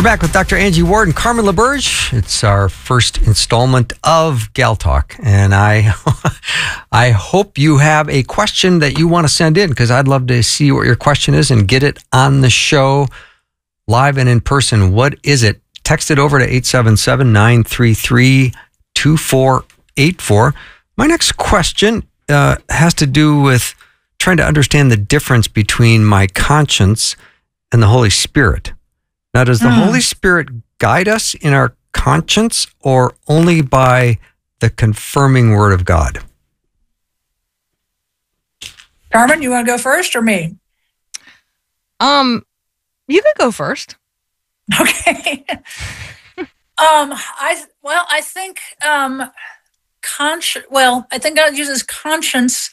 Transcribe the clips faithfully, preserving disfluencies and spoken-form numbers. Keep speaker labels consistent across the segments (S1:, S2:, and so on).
S1: We're back with Doctor Angie Ward and Carmen LaBerge. It's our first installment of Gal Talk, and I I hope you have a question that you want to send in, because I'd love to see what your question is and get it on the show live and in person. What is it? Text it over to eight seven seven, nine three three, two four eight four. My next question uh, has to do with trying to understand the difference between my conscience and the Holy Spirit. Now, does the mm. Holy Spirit guide us in our conscience, or only by the confirming Word of God?
S2: Carmen, you want to go first or me?
S3: Um, you could go first.
S2: Okay. um, I well, I think um, conscience. Well, I think God uses conscience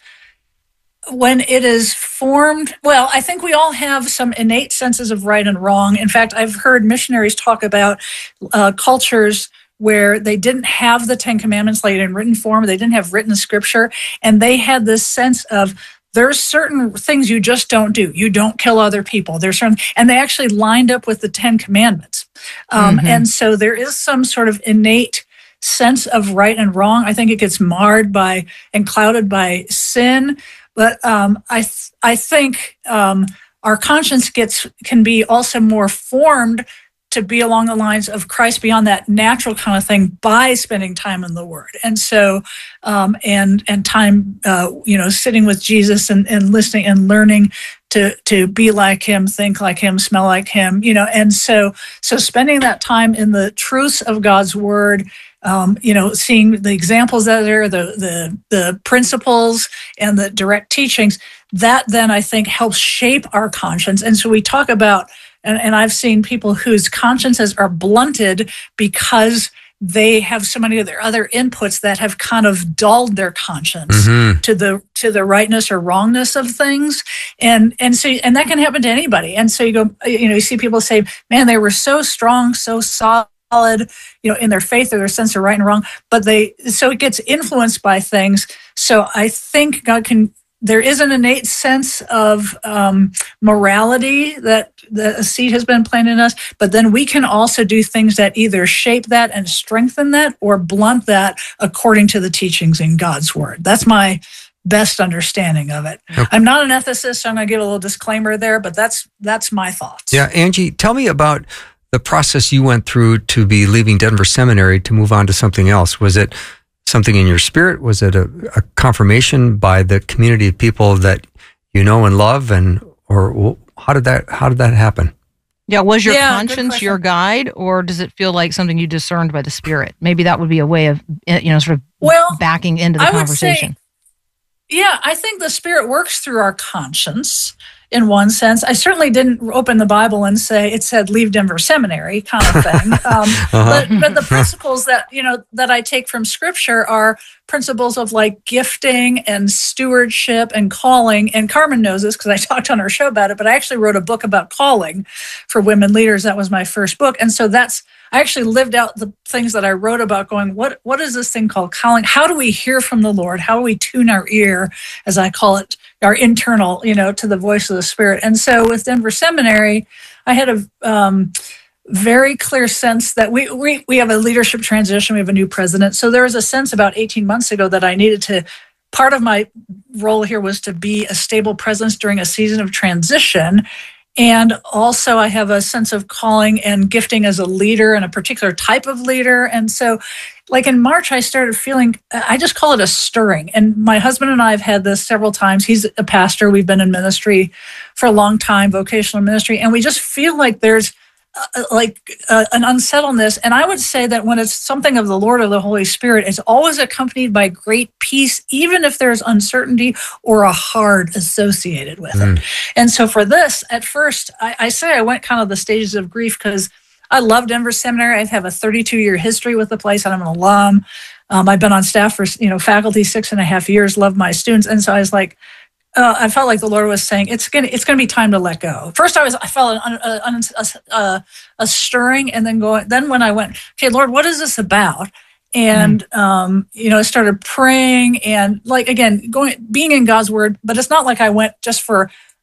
S2: when it is formed. Well, I think we all have some innate senses of right and wrong. In fact, I've heard missionaries talk about uh, cultures where they didn't have the Ten Commandments laid in written form, they didn't have written scripture, and they had this sense of there's certain things you just don't do. You don't kill other people. There's certain, and they actually lined up with the Ten Commandments. Um, mm-hmm. And so there is some sort of innate sense of right and wrong. I think it gets marred by and clouded by sin. But um, I th- I think um, our conscience gets can be also more formed to be along the lines of Christ beyond that natural kind of thing by spending time in the Word. And so, um, and and time, uh, you know, sitting with Jesus and, and listening and learning to to be like Him, think like Him, smell like Him, you know. And so, so spending that time in the truths of God's Word, Um, you know, seeing the examples that are there, the, the the principles and the direct teachings, that then I think helps shape our conscience. And so we talk about, and, and I've seen people whose consciences are blunted because they have so many of their other inputs that have kind of dulled their conscience mm-hmm. to the to the rightness or wrongness of things. And and so and that can happen to anybody. And so you go, you know, you see people say, man, they were so strong, so solid, solid, you know, in their faith or their sense of right and wrong, but they, so it gets influenced by things. So I think God can, there is an innate sense of um, morality that the seed has been planted in us, but then we can also do things that either shape that and strengthen that or blunt that according to the teachings in God's Word. That's my best understanding of it. Okay. I'm not an ethicist, so I'm going to give a little disclaimer there, but that's that's my thoughts.
S1: Yeah, Angie, tell me about the process you went through to be leaving Denver Seminary to move on to something else. Was it something in your spirit? Was it a, a confirmation by the community of people that you know and love? And or how did that how did that happen?
S3: Yeah, was your
S2: yeah,
S3: conscience your guide, or does it feel like something you discerned by the Spirit? Maybe that would be a way of, you know, sort of
S2: well,
S3: backing into the
S2: I
S3: conversation.
S2: Would say, yeah, I think the Spirit works through our conscience. In one sense, I certainly didn't open the Bible and say it said leave Denver Seminary kind of thing. Um, uh-huh. but, but the principles that, you know, that I take from Scripture are principles of like gifting and stewardship and calling. And Carmen knows this because I talked on our show about it, but I actually wrote a book about calling for women leaders. That was my first book. And so that's, I actually lived out the things that I wrote about going, what, what is this thing called calling? How do we hear from the Lord? How do we tune our ear, as I call it, our internal, you know, to the voice of the Spirit? And so with Denver Seminary, I had a um, very clear sense that we, we we have a leadership transition. We have a new president. So there was a sense about eighteen months ago that I needed to, part of my role here was to be a stable presence during a season of transition. And also I have a sense of calling and gifting as a leader and a particular type of leader. And so like in March, I started feeling, I just call it a stirring. And my husband and I have had this several times. He's a pastor. We've been in ministry for a long time, vocational ministry. And we just feel like there's uh, like uh, an unsettledness. And I would say that when it's something of the Lord or the Holy Spirit, it's always accompanied by great peace, even if there's uncertainty or a hard associated with mm. it. And so for this, at first, I, I say I went kind of the stages of grief because I love Denver Seminary. I have a thirty-two year history with the place, and I'm an alum. Um, I've been on staff for, you know, faculty six and a half years, love my students. And so I was like, uh, I felt like the Lord was saying, it's going to, it's going to be time to let go. First, I was, I felt a, a, a, a, a stirring, and then going, then when I went, okay, Lord, what is this about? And, mm. um, you know, I started praying and like, again, going, being in God's Word, but it's not like I went just for,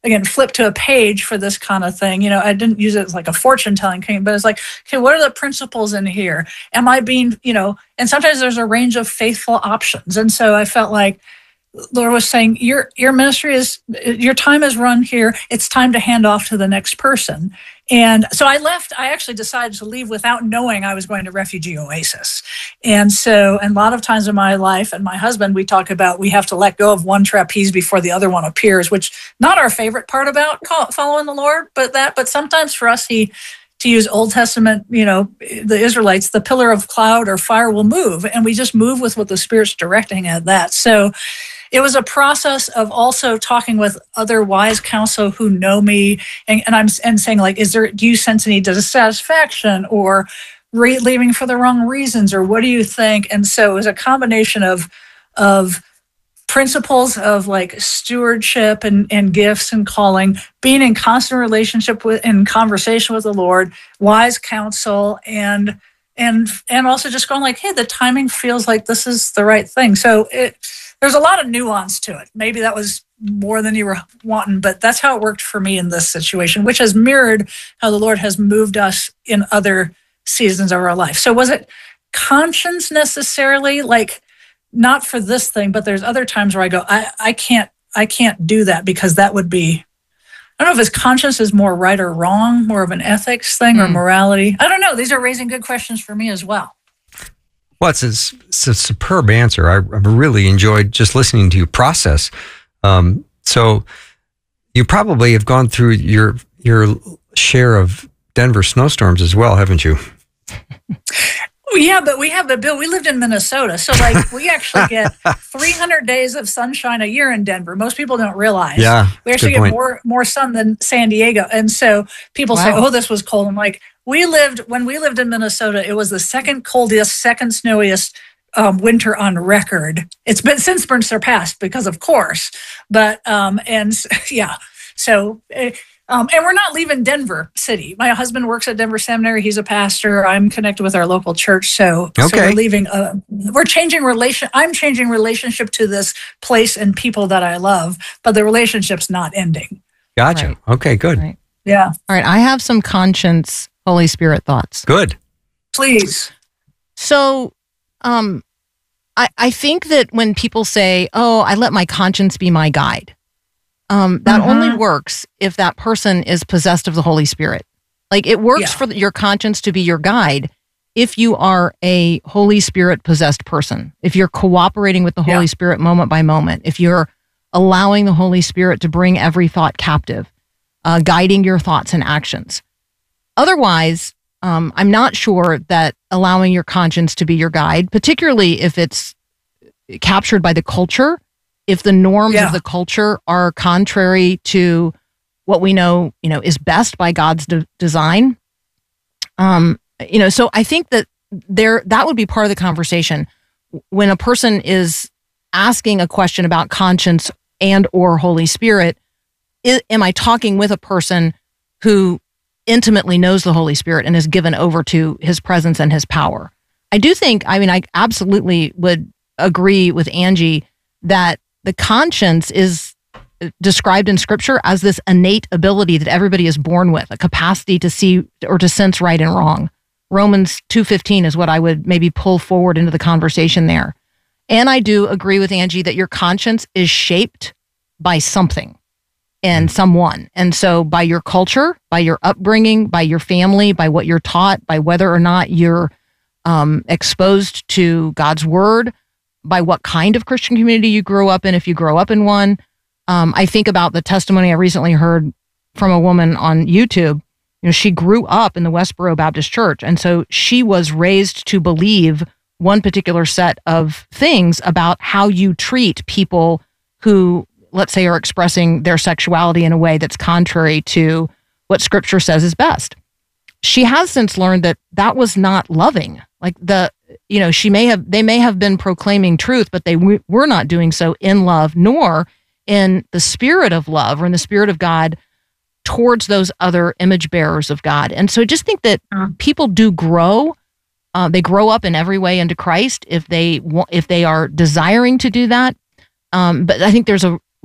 S2: again, flip to a page for this kind of thing. You know, I didn't use it as like a fortune telling thing, but it's like, okay, what are the principles in here? Am I being, you know, and sometimes there's a range of faithful options. And so I felt like Lord was saying, your your ministry is, your time is run here. It's time to hand off to the next person. And so I left, I actually decided to leave without knowing I was going to Refugee Oasis. And so, and a lot of times in my life and my husband, we talk about we have to let go of one trapeze before the other one appears, which not our favorite part about following the Lord, but that, but sometimes for us, he, to use Old Testament, you know, the Israelites, the pillar of cloud or fire will move, and we just move with what the Spirit's directing at that. So it was a process of also talking with other wise counsel who know me, and, and I'm and saying like, is there? Do you sense any dissatisfaction or re- leaving for the wrong reasons, or what do you think? And so it was a combination of of principles of like stewardship and, and gifts and calling, being in constant relationship with and conversation with the Lord, wise counsel, and and and also just going like, hey, the timing feels like this is the right thing. So it. There's a lot of nuance to it. Maybe that was more than you were wanting, but that's how it worked for me in this situation, which has mirrored how the Lord has moved us in other seasons of our life. So was it conscience necessarily? Like, not for this thing, but there's other times where I go, I, I can't, I can't do that because that would be, I don't know if his conscience is more right or wrong, more of an ethics thing mm. or morality. I don't know. These are raising good questions for me as well.
S1: Well, it's a, it's a superb answer. I, I really enjoyed just listening to you process. Um, so you probably have gone through your your share of Denver snowstorms as well, haven't you?
S2: Yeah, but we have the bill. We lived in Minnesota, so like we actually get three hundred days of sunshine a year in Denver. Most people don't realize.
S1: Yeah,
S2: we actually get point. more more sun than San Diego, and so people wow. say, "Oh, this was cold." I'm like, we lived when we lived in Minnesota. It was the second coldest, second snowiest um, winter on record. It's been since been surpassed because, of course, but um, and yeah, so. Uh, Um, and we're not leaving Denver City. My husband works at Denver Seminary. He's a pastor. I'm connected with our local church. So,
S1: okay.
S2: so we're leaving. Uh, we're changing relation. I'm changing relationship to this place and people that I love, but the relationship's not ending.
S1: Gotcha.
S3: Right.
S1: Okay, good.
S3: Right.
S2: Yeah.
S3: All right. I have some conscience, Holy Spirit thoughts.
S1: Good.
S2: Please.
S3: So, um, I, I think that when people say, oh, I let my conscience be my guide, Um, that mm-hmm. only works if that person is possessed of the Holy Spirit. Like it works yeah. for your conscience to be your guide if you are a Holy Spirit possessed person, if you're cooperating with the Holy yeah. Spirit moment by moment, if you're allowing the Holy Spirit to bring every thought captive, uh, guiding your thoughts and actions. Otherwise, um, I'm not sure that allowing your conscience to be your guide, particularly if it's captured by the culture, if the norms yeah. of the culture are contrary to what we know, you know, is best by God's de- design, um, you know, so I think that there that would be part of the conversation when a person is asking a question about conscience and or Holy Spirit. Is, am I talking with a person who intimately knows the Holy Spirit and is given over to His presence and His power? I do think. I mean, I absolutely would agree with Angie that the conscience is described in Scripture as this innate ability that everybody is born with, a capacity to see or to sense right and wrong. Romans two fifteen is what I would maybe pull forward into the conversation there. And I do agree with Angie that your conscience is shaped by something and someone. And so by your culture, by your upbringing, by your family, by what you're taught, by whether or not you're um, exposed to God's word, by what kind of Christian community you grew up in, if you grow up in one. Um, I think about the testimony I recently heard from a woman on YouTube. You know, she grew up in the Westboro Baptist Church, and so she was raised to believe one particular set of things about how you treat people who, let's say, are expressing their sexuality in a way that's contrary to what Scripture says is best. She has since learned that that was not loving. Like the You know, she may have, they may have been proclaiming truth, but they w- were not doing so in love, nor in the spirit of love or in the spirit of God towards those other image bearers of God. And so I just think that mm. people do grow. Uh, they grow up in every way into Christ if they wa- if they are desiring to do that. Um, but I think there's a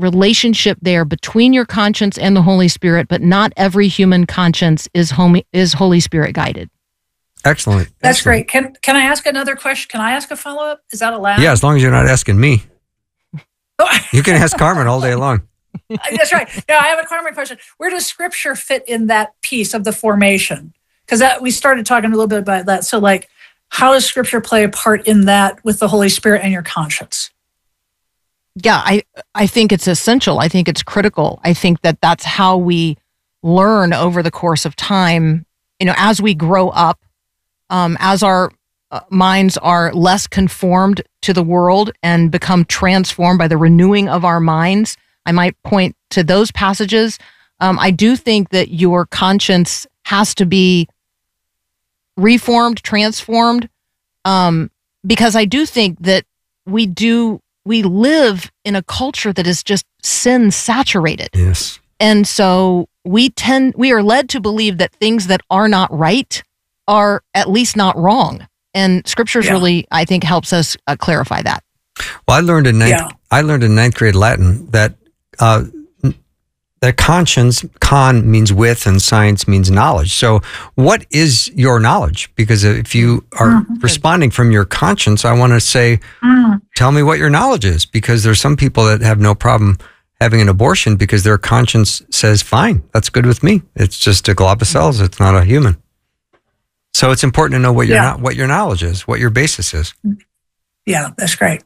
S3: relationship there between your conscience and the Holy Spirit, but not every human conscience is home, is Holy Spirit guided.
S1: Excellent.
S2: That's
S1: Excellent.
S2: great. Can Can I ask another question? Can I ask a follow up? Is that allowed?
S1: Yeah, as long as you're not asking me. You can ask Carmen all day long.
S2: That's right. Yeah, I have a Carmen question. Where does Scripture fit in that piece of the formation? Because that we started talking a little bit about that. So, like, how does Scripture play a part in that with the Holy Spirit and your conscience?
S3: Yeah, I I think it's essential. I think it's critical. I think that that's how we learn over the course of time. You know, as we grow up, um, as our uh, minds are less conformed to the world and become transformed by the renewing of our minds. I might point to those passages. Um, I do think that your conscience has to be reformed, transformed, um, because I do think that we do. We live in a culture that is just sin saturated.
S1: Yes.
S3: And so we tend, we are led to believe that things that are not right are at least not wrong. And scriptures
S2: Yeah.
S3: really, I think, helps us uh, clarify that.
S1: Well, I learned in ninth,
S2: Yeah.
S1: I learned in ninth grade Latin that uh, that conscience, con means with, and science means knowledge. So, what is your knowledge? Because if you are
S2: Mm-hmm.
S1: responding from your conscience, I want to say,
S2: Mm.
S1: tell me what your knowledge is. Because there's some people that have no problem having an abortion because their conscience says, "Fine, that's good with me. It's just a glob of cells. It's not a human." So, it's important to know what your
S2: Yeah.
S1: no- what your knowledge is, what your basis is.
S2: Yeah, that's great.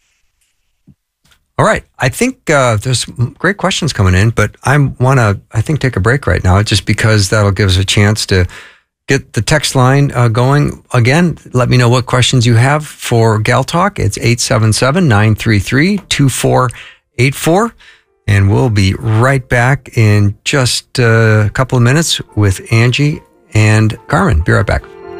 S1: All right. I think uh, there's great questions coming in, but I want to, I think, take a break right now just because that'll give us a chance to get the text line uh, going. Again, let me know what questions you have for Gal Talk. It's eight seven seven, nine three three, two four eight four. And we'll be right back in just a couple of minutes with Angie and Carmen. Be right back.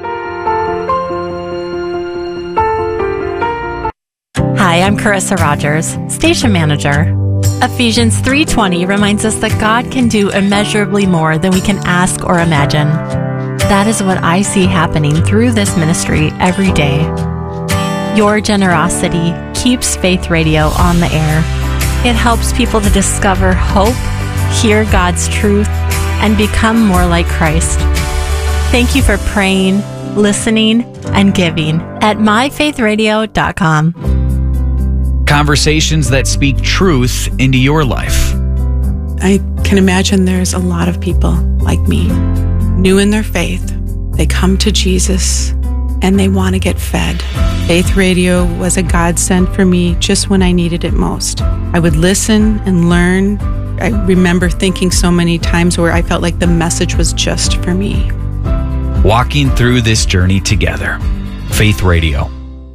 S4: Hi, I'm Carissa Rogers, station manager. Ephesians three twenty reminds us that God can do immeasurably more than we can ask or imagine. That is what I see happening through this ministry every day. Your generosity keeps Faith Radio on the air. It helps people to discover hope, hear God's truth, and become more like Christ. Thank you for praying, listening, and giving at my faith radio dot com.
S5: Conversations that speak truth into your life.
S6: I can imagine there's a lot of people like me, new in their faith. They come to Jesus and they want to get fed. Faith Radio was a godsend for me just when I needed it most. I would listen and learn. I remember thinking so many times where I felt like the message was just for me.
S5: Walking through this journey together. Faith Radio.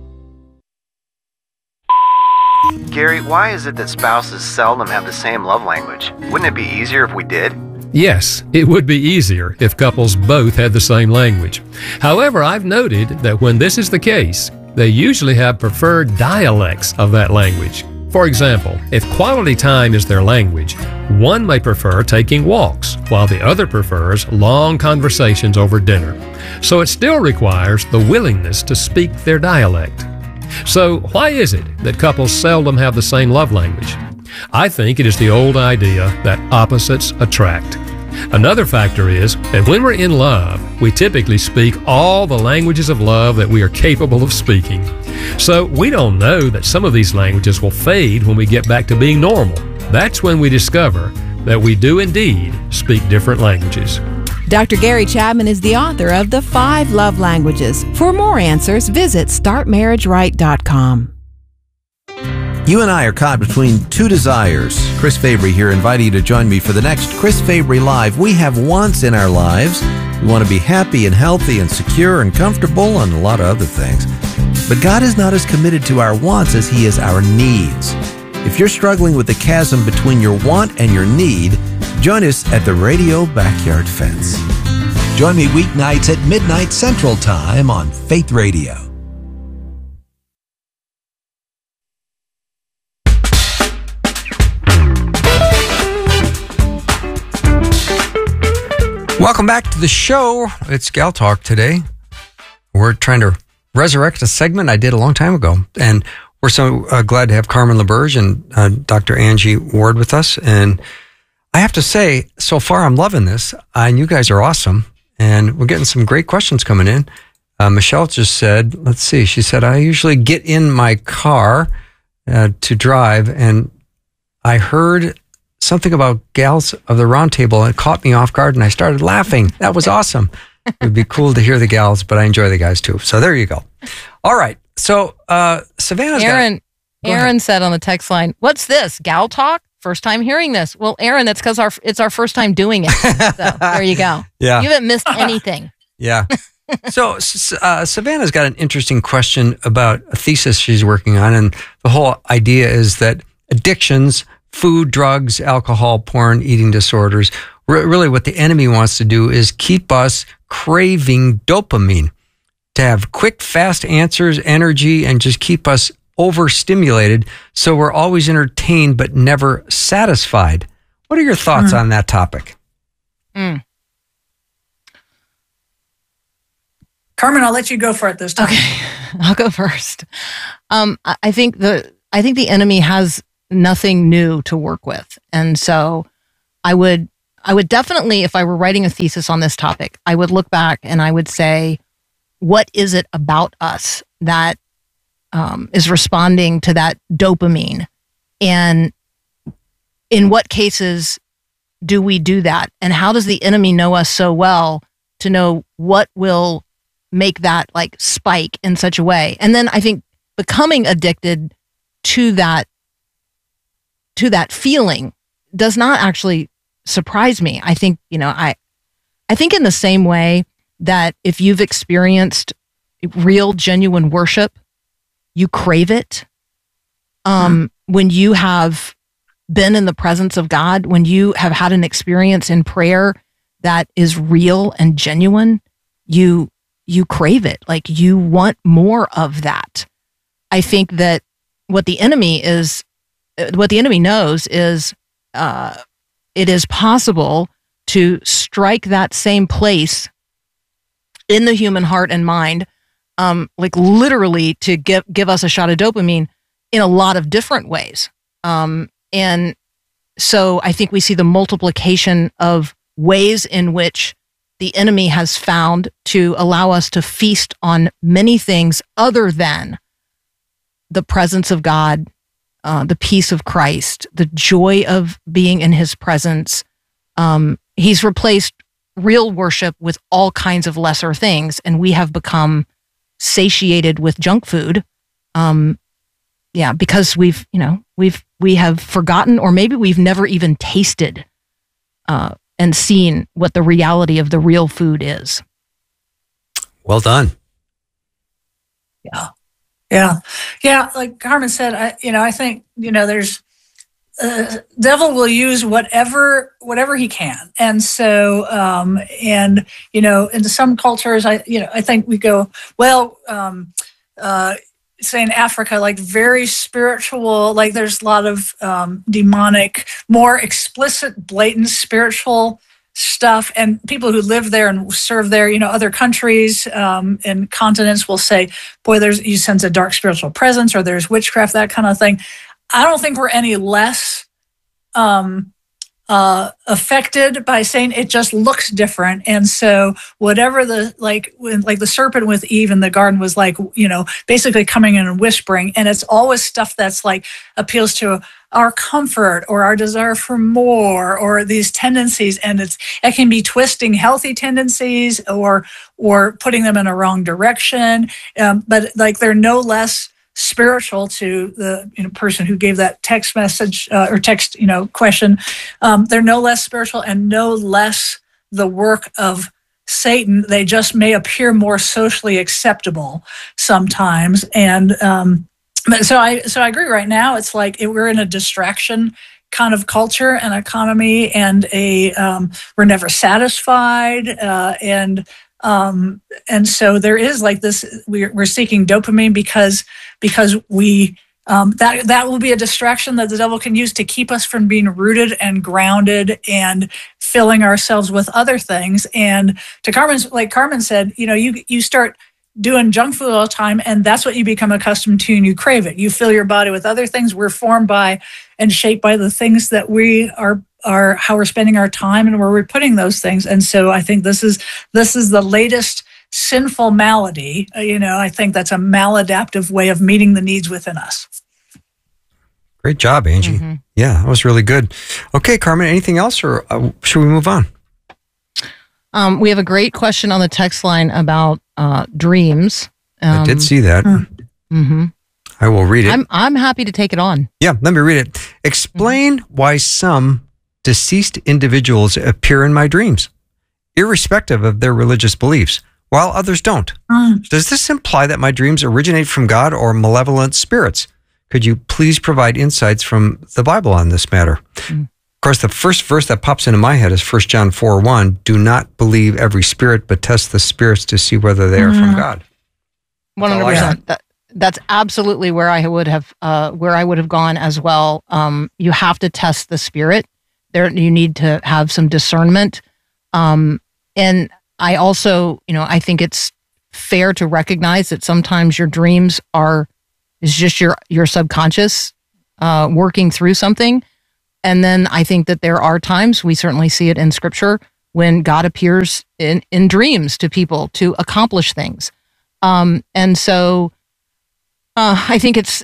S7: Gary, why is it that spouses seldom have the same love language? Wouldn't it be easier if we did?
S8: Yes, it would be easier if couples both had the same language. However, I've noted that when this is the case, they usually have preferred dialects of that language. For example, if quality time is their language, one may prefer taking walks, while the other prefers long conversations over dinner. So it still requires the willingness to speak their dialect. So why is it that couples seldom have the same love language? I think it is the old idea that opposites attract. Another factor is that when we're in love, we typically speak all the languages of love that we are capable of speaking. So we don't know that some of these languages will fade when we get back to being normal. That's when we discover that we do indeed speak different languages.
S9: Doctor Gary Chapman is the author of The Five Love Languages. For more answers, visit start marriage right dot com.
S10: You and I are caught between two desires. Chris Fabry here, inviting you to join me for the next Chris Fabry Live. We have wants in our lives. We want to be happy and healthy and secure and comfortable and a lot of other things. But God is not as committed to our wants as He is our needs. If you're struggling with the chasm between your want and your need, join us at the Radio Backyard Fence.
S11: Join me weeknights at midnight Central Time on Faith Radio.
S1: Welcome back to the show. It's Gal Talk today. We're trying to resurrect a segment I did a long time ago. And We're so uh, glad to have Carmen LaBerge and uh, Doctor Angie Ward with us. And I have to say, so far I'm loving this. Uh, and you guys are awesome. And we're getting some great questions coming in. Uh, Michelle just said, let's see, she said, I usually get in my car uh, to drive, and I heard something about Gals of the Round Table, and it caught me off guard, and I started laughing. That was awesome. It would be cool to hear the gals, but I enjoy the guys too. So there you go. All right. So uh, Savannah's
S3: Aaron,
S1: got,
S3: Aaron said on the text line, "What's this? Gal talk? First time hearing this." Well, Aaron, that's because our it's our first time doing it. So there you go.
S1: Yeah.
S3: You haven't missed anything.
S1: Yeah. So uh, Savannah's got an interesting question about a thesis she's working on, and the whole idea is that addictions, food, drugs, alcohol, porn, eating disorders, r- really what the enemy wants to do is keep us craving dopamine, to have quick, fast answers, energy, and just keep us overstimulated so we're always entertained but never satisfied. What are your thoughts mm. on that topic?
S3: Mm.
S2: Carmen, I'll let you go for it this time.
S3: Okay, I'll go first. Um, I I think the I think the enemy has nothing new to work with, and so I would I would definitely, if I were writing a thesis on this topic, I would look back and I would say, what is it about us that um, is responding to that dopamine, and in what cases do we do that, and how does the enemy know us so well to know what will make that like spike in such a way? And then I think becoming addicted to that to that feeling does not actually surprise me. I think, you know, I I think in the same way that if you've experienced real genuine worship, you crave it. Um, mm-hmm. When you have been in the presence of God, when you have had an experience in prayer that is real and genuine, you you crave it. Like you want more of that. I think that what the enemy is, what the enemy knows is, uh, it is possible to strike that same place in the human heart and mind, um, like literally to give give us a shot of dopamine in a lot of different ways. Um, and so I think we see the multiplication of ways in which the enemy has found to allow us to feast on many things other than the presence of God, uh, the peace of Christ, the joy of being in his presence. Um, he's replaced real worship with all kinds of lesser things, and we have become satiated with junk food. Um, yeah, because we've, you know, we've, we have forgotten, or maybe we've never even tasted uh, and seen what the reality of the real food is.
S1: Well done.
S2: Yeah. Yeah. Yeah. Like Carmen said, I, you know, I think, you know, there's, uh, devil will use whatever, whatever he can. And so, um, and, you know, in some cultures, I, you know, I think we go, well, um, uh, say in Africa, like very spiritual, like there's a lot of um, demonic, more explicit, blatant spiritual stuff. And people who live there and serve there, you know, other countries um, and continents will say, boy, there's, you sense a dark spiritual presence, or there's witchcraft, that kind of thing. I don't think we're any less um, uh, affected by saying it just looks different. And so whatever the, like, when, like the serpent with Eve in the garden was like, you know, basically coming in and whispering. And it's always stuff that's like appeals to our comfort or our desire for more, or these tendencies. And it's, it can be twisting healthy tendencies or, or putting them in a wrong direction. Um, but like, they're no less spiritual to the you know, person who gave that text message uh, or text, you know, question. Um, they're no less spiritual and no less the work of Satan. They just may appear more socially acceptable sometimes. And um, but so I so I agree. Right now, it's like it, we're in a distraction kind of culture and economy, and a um, we're never satisfied, uh, and um, and so there is like this. We're we're seeking dopamine because because we um, that that will be a distraction that the devil can use to keep us from being rooted and grounded and filling ourselves with other things. And to Carmen's, like Carmen said, you know, you you start doing junk food all the time, and that's what you become accustomed to, and you crave it. You fill your body with other things. We're formed by and shaped by the things that we are are how we're spending our time and where we're putting those things. And so I think this is this is the latest sinful malady. Uh, you know, I think that's a maladaptive way of meeting the needs within us.
S1: Great job, Angie. Mm-hmm. Yeah, that was really good. Okay, Carmen, anything else, or uh, should we move on?
S3: Um, we have a great question on the text line about uh, dreams. Um,
S1: I did see that.
S3: Mm-hmm.
S1: I will read it.
S3: I'm I'm happy to take it on.
S1: Yeah, let me read it. Explain mm-hmm. why some deceased individuals appear in my dreams, irrespective of their religious beliefs, while others don't. Mm. Does this imply that my dreams originate from God or malevolent spirits? Could you please provide insights from the Bible on this matter? Mm. Of course, the first verse that pops into my head is First John four one. Do not believe every spirit, but test the spirits to see whether they are mm. from God.
S3: one hundred percent. That, that's absolutely where I would have uh, where I would have gone as well. Um, you have to test the spirit. There, you need to have some discernment. Um, and I also, you know, I think it's fair to recognize that sometimes your dreams are is just your your subconscious uh, working through something. And then I think that there are times, we certainly see it in Scripture, when God appears in, in dreams to people to accomplish things. Um, and so uh, I think it's,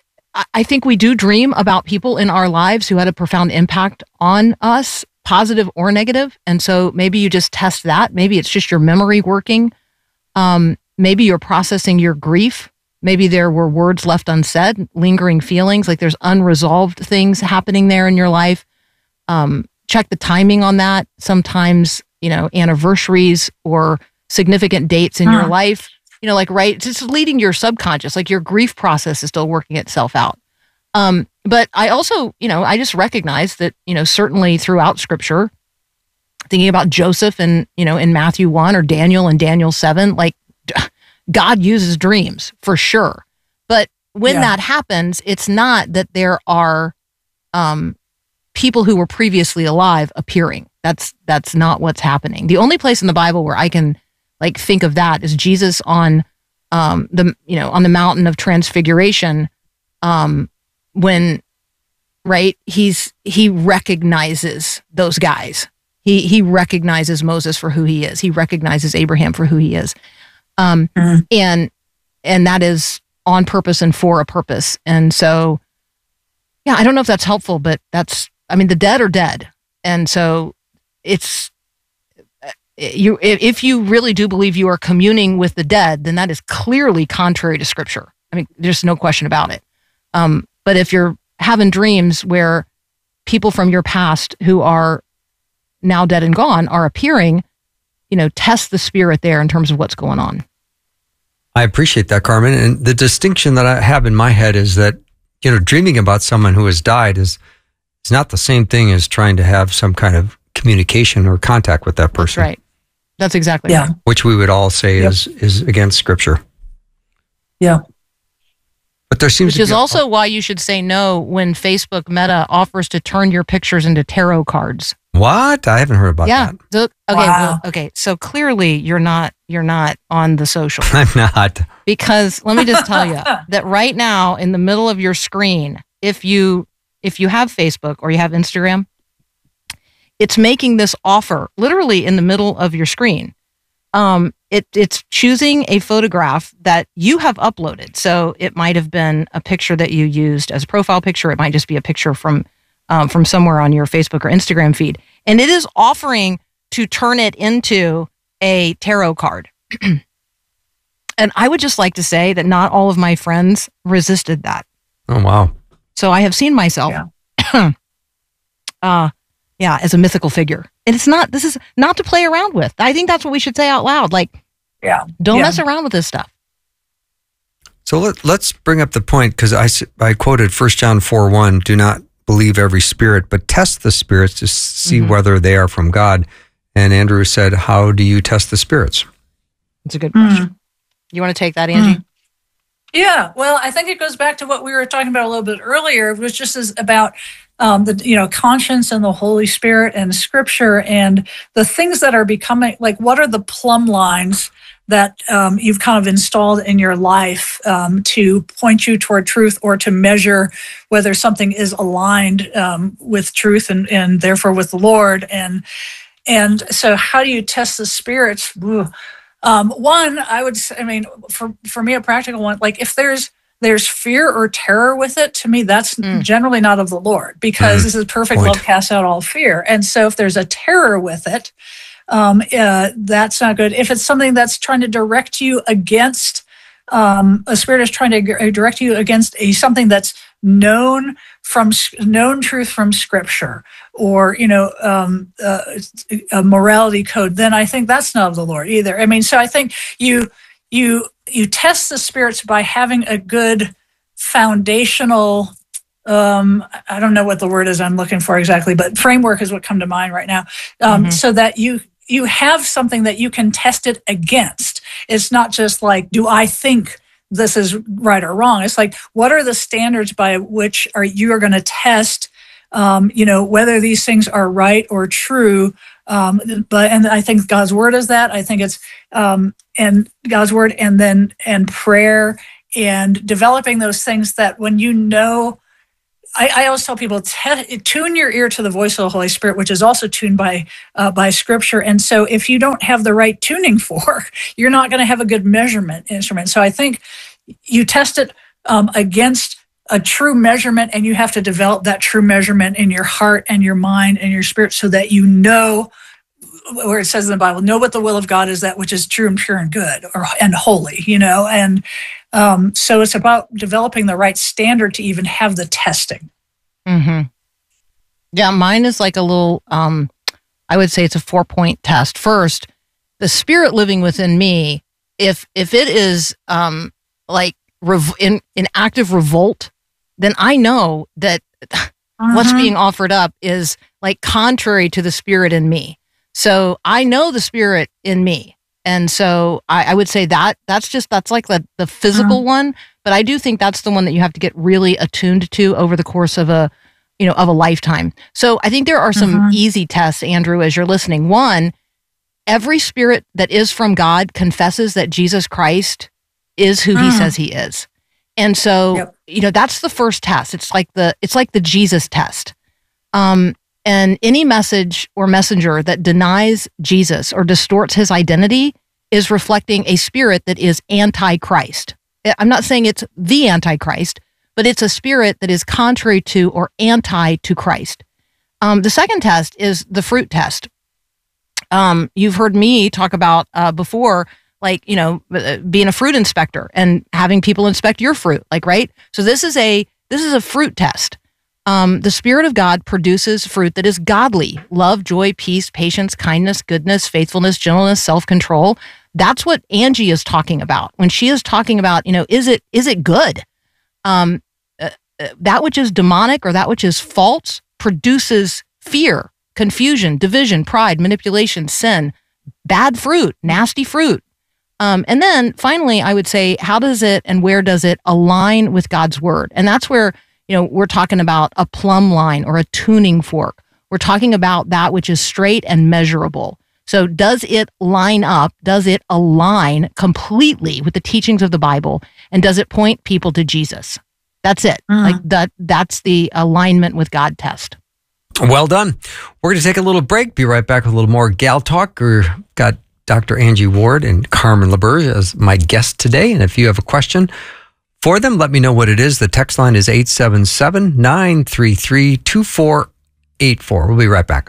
S3: I think we do dream about people in our lives who had a profound impact on us, positive or negative. And so maybe you just test that. Maybe it's just your memory working. Um, maybe you're processing your grief. Maybe there were words left unsaid, lingering feelings, like there's unresolved things happening there in your life. Um, check the timing on that. Sometimes, you know, anniversaries or significant dates in huh. your life, you know, like, right, just leading your subconscious, like your grief process is still working itself out. Um, but I also, you know, I just recognize that, you know, certainly throughout Scripture, thinking about Joseph and, you know, in Matthew one or Daniel in Daniel seven, like, God uses dreams for sure. But when yeah. that happens, it's not that there are um, people who were previously alive appearing. That's that's not what's happening. The only place in the Bible where I can like think of that is Jesus on um, the you know on the mountain of transfiguration, um, when right he's he recognizes those guys. He he recognizes Moses for who he is. He recognizes Abraham for who he is. Um, mm-hmm. and, and that is on purpose and for a purpose. And so, yeah, I don't know if that's helpful, but that's, I mean, the dead are dead. And so it's, you, if you really do believe you are communing with the dead, then that is clearly contrary to Scripture. I mean, there's no question about it. Um, but if you're having dreams where people from your past who are now dead and gone are appearing, you know, test the spirit there in terms of what's going on.
S1: I appreciate that, Carmen. And the distinction that I have in my head is that, you know, dreaming about someone who has died is is not the same thing as trying to have some kind of communication or contact with that person.
S3: That's right. That's exactly
S2: yeah.
S3: right.
S1: Which we would all say yep. is is against Scripture.
S2: Yeah.
S1: But there seems
S3: Which
S1: to
S3: is
S1: be
S3: also a- why you should say no when Facebook Meta offers to turn your pictures into tarot cards.
S1: What? I haven't heard about
S3: yeah.
S1: that.
S3: So, okay.
S2: Wow.
S3: Well, okay. So clearly you're not, you're not on the social.
S1: I'm not.
S3: Because let me just tell you that right now in the middle of your screen, if you, if you have Facebook or you have Instagram, it's making this offer literally in the middle of your screen. Um, it, it's choosing a photograph that you have uploaded. So it might have been a picture that you used as a profile picture. It might just be a picture from Um, from somewhere on your Facebook or Instagram feed. And it is offering to turn it into a tarot card. And I would just like to say that not all of my friends resisted that.
S1: Oh, wow.
S3: So I have seen myself, yeah, uh, yeah as a mythical figure. And it's not, this is not to play around with. I think that's what we should say out loud. Like,
S2: yeah,
S3: don't
S2: yeah.
S3: mess around with this stuff.
S1: So let, let's bring up the point, because I, I quoted First John four one, do not believe every spirit, but test the spirits to see mm-hmm. whether they are from God. And Andrew said, how do you test the spirits?
S3: It's a good question. Mm. You want to take that, Angie?
S2: Mm. Yeah, well, I think it goes back to what we were talking about a little bit earlier, which just is about um, the you know conscience and the Holy Spirit and Scripture and the things that are becoming like what are the plumb lines that um, you've kind of installed in your life um, to point you toward truth or to measure whether something is aligned um, with truth and, and therefore with the Lord. And and so how do you test the spirits? Um, one, I would say, I mean, for, for me, a practical one, like if there's there's fear or terror with it, to me, that's mm. generally not of the Lord, because mm. this is perfect
S1: Point.
S2: love casts out all fear. And so if there's a terror with it, um, uh, that's not good. If it's something that's trying to direct you against, um, a spirit is trying to g- direct you against a something that's known from known truth from Scripture, or you know, um, uh, a morality code, then I think that's not of the Lord either. I mean, so I think you you you test the spirits by having a good foundational. Um, I don't know what the word is I'm looking for exactly, but framework is what come to mind right now. Um, mm-hmm. So that you you have something that you can test it against. It's not just like, do I think this is right or wrong? It's like, what are the standards by which are you are going to test, um, you know, whether these things are right or true? Um, but and I think God's word is that. I think it's um, and God's word, and then and prayer, and developing those things that when you know. I, I always tell people, te- tune your ear to the voice of the Holy Spirit, which is also tuned by uh, by Scripture. And so if you don't have the right tuning for, you're not going to have a good measurement instrument. So I think you test it um, against a true measurement, and you have to develop that true measurement in your heart and your mind and your spirit so that you know, where it says in the Bible, know what the will of God is, that which is true and pure and good or and holy, you know, and Um, so it's about developing the right standard to even have the testing.
S3: Mm-hmm. Yeah, mine is like a little, um, I would say it's a four-point test. First, the spirit living within me, if if it is um, like rev- in, in active revolt, then I know that uh-huh. what's being offered up is like contrary to the spirit in me. So I know the spirit in me. And so I, I would say that that's just, that's like the, the physical uh-huh. one, but I do think that's the one that you have to get really attuned to over the course of a, you know, of a lifetime. So I think there are some uh-huh. easy tests, Andrew, as you're listening. One, every spirit that is from God confesses that Jesus Christ is who uh-huh. he says he is. And so, yep. you know, that's the first test. It's like the, it's like the Jesus test. Um, And any message or messenger that denies Jesus or distorts his identity is reflecting a spirit that is anti-Christ. I'm not saying it's the anti-Christ, but it's a spirit that is contrary to or anti to Christ. Um, the second test is the fruit test. Um, you've heard me talk about uh, before, like, you know, being a fruit inspector and having people inspect your fruit, like, right? So this is a this is a fruit test. Um, the Spirit of God produces fruit that is godly: love, joy, peace, patience, kindness, goodness, faithfulness, gentleness, self-control. That's what Angie is talking about when she is talking about, you know, is it is it good? Um, uh, uh, that which is demonic or that which is false produces fear, confusion, division, pride, manipulation, sin, bad fruit, nasty fruit. Um, and then finally, I would say, how does it and where does it align with God's word? And that's where, you know, we're talking about a plumb line or a tuning fork. We're talking about that which is straight and measurable. So does it line up? Does it align completely with the teachings of the Bible? And does it point people to Jesus? That's it. Mm. Like that. That's the alignment with God test.
S1: Well done. We're going to take a little break. Be right back with a little more Gal Talk. We've got Doctor Angie Ward and Carmen LaBerge as my guest today. And if you have a question for them, let me know what it is. The text line is eight seven seven, nine three three, two four eight four. We'll be right back.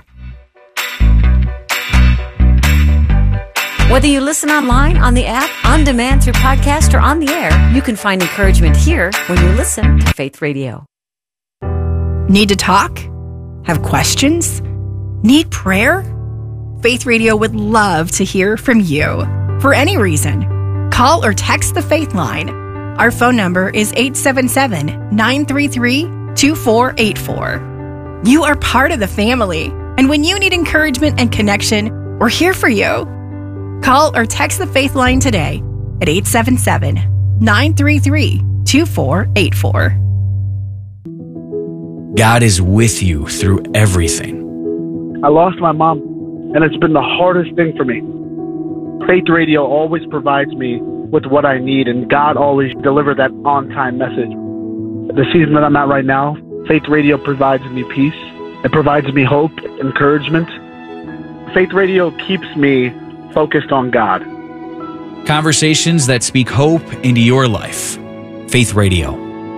S12: Whether you listen online, on the app, on demand through podcast, or on the air, you can find encouragement here when you listen to Faith Radio.
S13: Need to talk? Have questions? Need prayer? Faith Radio would love to hear from you. For any reason, call or text the Faith Line. Our phone number is eight seven seven, nine three three, two four eight four. You are part of the family, and when you need encouragement and connection, we're here for you. Call or text the Faith Line today at eight seven seven, nine three three, two four eight four.
S5: God is with you through everything.
S14: I lost my mom, and it's been the hardest thing for me. Faith Radio always provides me with what I need, and God always delivers that on-time message. The season that I'm at right now, Faith Radio provides me peace. It provides me hope, encouragement. Faith Radio keeps me focused on God.
S5: Conversations that speak hope into your life. Faith Radio.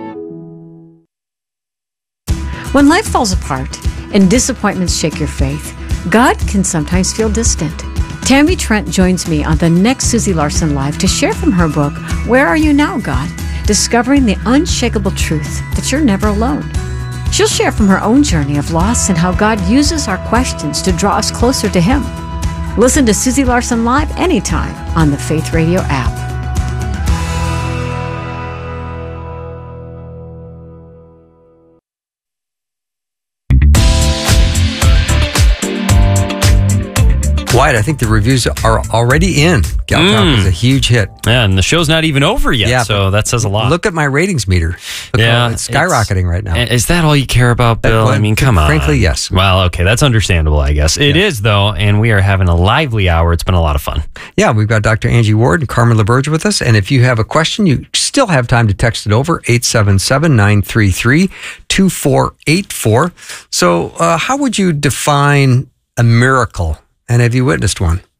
S12: When life falls apart and disappointments shake your faith, God can sometimes feel distant. Tammy Trent joins me on the next Susie Larson Live to share from her book, Where Are You Now, God? Discovering the unshakable truth that you're never alone. She'll share from her own journey of loss and how God uses our questions to draw us closer to Him. Listen to Susie Larson Live anytime on the Faith Radio app.
S1: Wyatt, I think the reviews are already in. Gal Talk
S15: Mm.
S1: is a huge hit.
S15: Yeah, and the show's not even over yet,
S1: Yeah,
S15: so that says a lot.
S1: Look at my ratings meter. Look
S15: Yeah,
S1: how it's skyrocketing right now.
S15: Is that all you care about, Bill?
S1: Well,
S15: I mean, come on.
S1: frankly, yes.
S15: Well, okay, that's understandable, I guess. It is, though, and we are having a lively hour. It's been a lot of fun.
S1: Yeah, we've got Doctor Angie Ward and Carmen LaBerge with us. And if you have a question, you still have time to text it over, eight seven seven, nine three three, two four eight four. So uh, how would you define a miracle? And have you witnessed one?